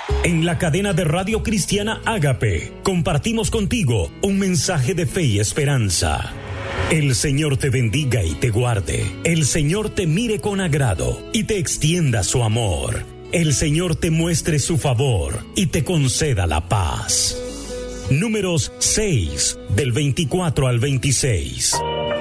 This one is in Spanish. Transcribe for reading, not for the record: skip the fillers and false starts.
En la cadena de Radio Cristiana Ágape, compartimos contigo un mensaje de fe y esperanza. El Señor te bendiga y te guarde. El Señor te mire con agrado y te extienda su amor. El Señor te muestre su favor y te conceda la paz. Números 6, del 24 al 26.